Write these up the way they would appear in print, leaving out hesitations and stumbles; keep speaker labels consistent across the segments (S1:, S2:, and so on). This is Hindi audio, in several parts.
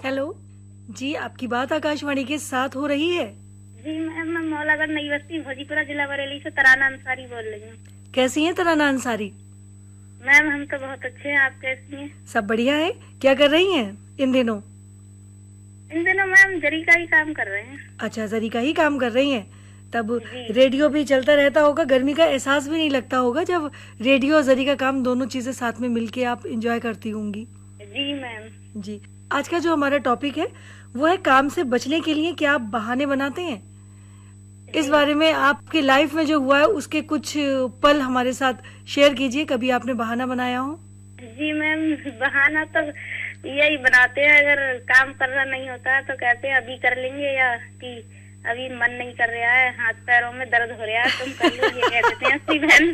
S1: हेलो जी, आपकी बात आकाशवाणी के साथ हो रही है।
S2: जी मैम, मैं मौलागढ़ नई बस्ती भोजीपुरा जिला बरेली से तराना अंसारी बोल रही हूँ।
S1: कैसी हैं तराना अंसारी?
S2: मैम हम तो बहुत अच्छे हैं, आप कैसी हैं?
S1: सब बढ़िया है। क्या कर रही हैं इन दिनों?
S2: इन दिनों मैम जरी का ही काम कर रहे हैं।
S1: अच्छा, जरी का ही काम कर रही हैं। तब
S2: जी।
S1: रेडियो भी चलता रहता होगा, गर्मी का एहसास भी नहीं लगता होगा जब रेडियो और जरी का काम दोनों चीजें साथ में मिलके आप एंजॉय करती होंगी।
S2: जी मैम।
S1: जी, आज का जो हमारा टॉपिक है वो है काम से बचने के लिए क्या आप बहाने बनाते हैं। इस बारे में आपकी लाइफ में जो हुआ है उसके कुछ पल हमारे साथ शेयर कीजिए। कभी आपने बहाना बनाया हो?
S2: जी मैम, बहाना तो यही बनाते हैं, अगर काम करना नहीं होता है तो कहते हैं अभी कर लेंगे, या कि अभी मन नहीं कर रहा है, हाथ पैरों में दर्द हो रहा है, तुम कर लो, ये कह देते हैं अपनी बहन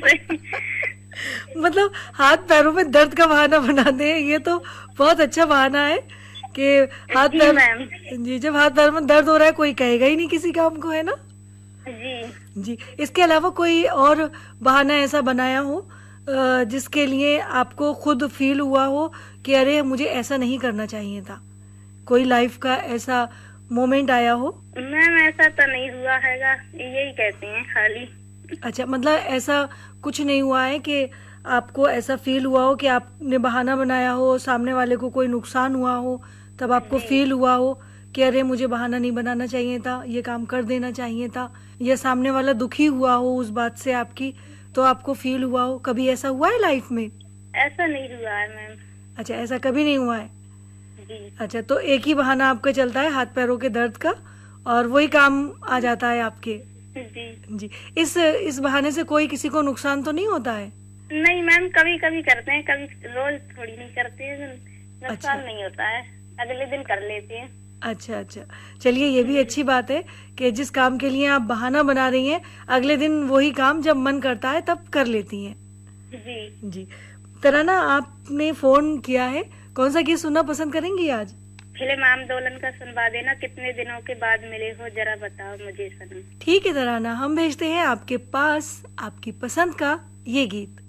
S2: से।
S1: मतलब हाथ पैरों में दर्द का बहाना बनाते हैं, ये तो बहुत अच्छा बहाना है कि हाथ
S2: जी
S1: पैर।
S2: मैम।
S1: जी, जब हाथ पैर में दर्द हो रहा है कोई कहेगा ही नहीं किसी काम को, है ना?
S2: जी।
S1: जी, इसके अलावा कोई और बहाना ऐसा बनाया हो जिसके लिए आपको खुद फील हुआ हो कि अरे मुझे ऐसा नहीं करना चाहिए था? कोई लाइफ का ऐसा मोमेंट आया हो?
S2: मैम ऐसा तो नहीं हुआ हैगा, यही कहते हैं खाली।
S1: अच्छा, मतलब ऐसा कुछ नहीं हुआ है कि आपको ऐसा फील हुआ हो कि आपने बहाना बनाया हो, सामने वाले को कोई नुकसान हुआ हो, तब आपको फील हुआ हो कि अरे मुझे बहाना नहीं बनाना चाहिए था, ये काम कर देना चाहिए था, या सामने वाला दुखी हुआ हो उस बात से आपकी, तो आपको फील हुआ हो? कभी ऐसा हुआ है लाइफ में?
S2: ऐसा नहीं हुआ है मैम।
S1: अच्छा, ऐसा कभी नहीं हुआ है।
S2: जी।
S1: अच्छा, तो एक ही बहाना आपका चलता है हाथ पैरों के दर्द का, और वही काम आ जाता है आपके।
S2: जी।
S1: जी, इस बहाने से कोई किसी को नुकसान तो नहीं होता है?
S2: नहीं मैम, कभी कभी करते हैं, कभी रोज थोड़ी नहीं करते हैं, नुकसान
S1: अच्छा।
S2: नहीं होता है, अगले दिन कर लेते हैं।
S1: अच्छा अच्छा, चलिए ये भी अच्छी बात है कि जिस काम के लिए आप बहाना बना रही हैं अगले दिन वही काम जब मन करता है तब कर लेती हैं।
S2: जी।
S1: जी, तराना आपने फोन किया है, कौन सा गीत सुनना पसंद करेंगी आज?
S2: फिल्म आंदोलन का सुनवा देना, कितने दिनों के बाद मिले हो, जरा बताओ मुझे सनम।
S1: ठीक है तराना, हम भेजते हैं आपके पास आपकी पसंद का ये गीत।